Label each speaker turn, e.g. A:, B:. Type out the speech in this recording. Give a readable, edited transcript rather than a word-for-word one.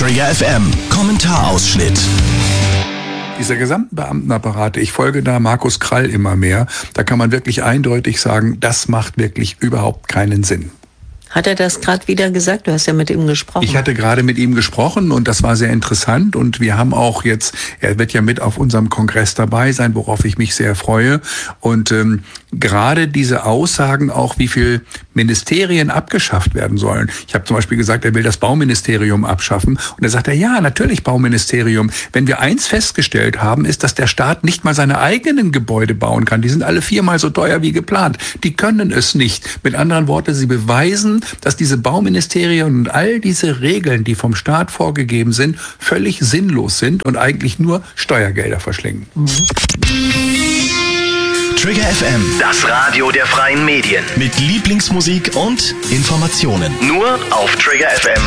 A: Trigger FM Kommentarausschnitt.
B: Dieser gesamten Beamtenapparat, ich folge da Markus Krall immer mehr, da kann man wirklich eindeutig sagen, das macht wirklich überhaupt keinen Sinn.
C: Hat er das gerade wieder gesagt? Du hast ja mit ihm gesprochen.
B: Ich hatte gerade mit ihm gesprochen und das war sehr interessant und wir haben auch jetzt, er wird ja mit auf unserem Kongress dabei sein, worauf ich mich sehr freue und gerade diese Aussagen auch, wie viel Ministerien abgeschafft werden sollen. Ich habe zum Beispiel gesagt, er will das Bauministerium abschaffen und er sagt, ja, natürlich Bauministerium. Wenn wir eins festgestellt haben, ist, dass der Staat nicht mal seine eigenen Gebäude bauen kann. Die sind alle 4-mal so teuer wie geplant. Die können es nicht. Mit anderen Worten, sie beweisen, dass diese Bauministerien und all diese Regeln, die vom Staat vorgegeben sind, völlig sinnlos sind und eigentlich nur Steuergelder verschlingen.
A: Trigger FM,
D: Das Radio der freien Medien.
A: mit Lieblingsmusik und Informationen.
D: Nur auf Trigger FM.